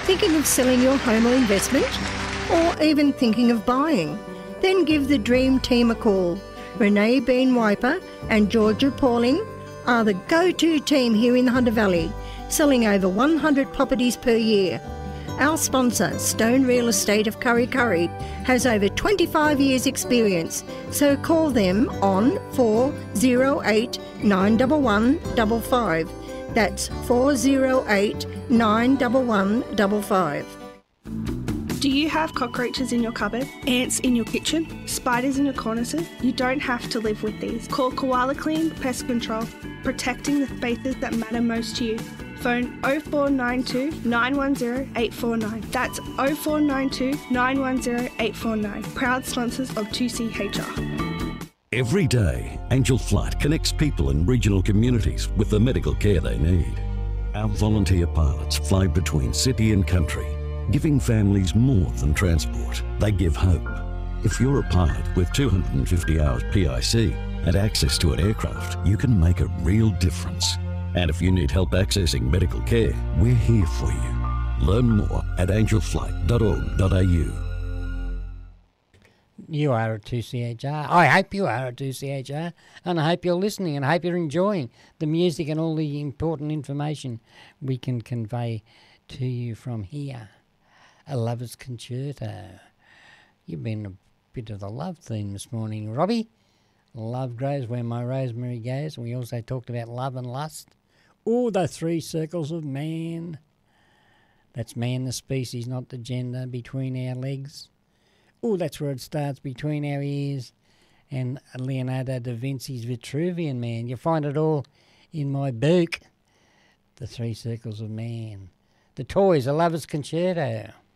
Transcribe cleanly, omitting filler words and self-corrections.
Thinking of selling your home or investment? Or even thinking of buying? Then give the Dream Team a call. Renee Bean-Wiper and Georgia Pauling are the go-to team here in the Hunter Valley, selling over 100 properties per year. Our sponsor, Stone Real Estate of Kurri Kurri, has over 25 years experience, so call them on 408 911 55. That's 408 911 55. Do you have cockroaches in your cupboard, ants in your kitchen, spiders in your cornices? You don't have to live with these. Call Koala Clean Pest Control, protecting the spaces that matter most to you. Phone 0492 910 849. That's 0492 910 849. Proud sponsors of 2CHR. Every day, Angel Flight connects people in regional communities with the medical care they need. Our volunteer pilots fly between city and country, giving families more than transport. They give hope. If you're a pilot with 250 hours PIC and access to an aircraft, you can make a real difference. And if you need help accessing medical care, we're here for you. Learn more at angelflight.org.au. You are at 2CHR. I hope you are at 2CHR, and I hope you're listening, and I hope you're enjoying the music and all the important information we can convey to you from here. A Lover's Concerto. You've been a bit of the love theme this morning, Robbie. Love grows where my rosemary goes. We also talked about love and lust. Oh, the three circles of man. That's man, the species, not the gender, between our legs. Oh, that's where it starts, between our ears. And Leonardo da Vinci's Vitruvian Man. You find it all in my book, The Three Circles of Man. The Toys, A Lover's Concerto.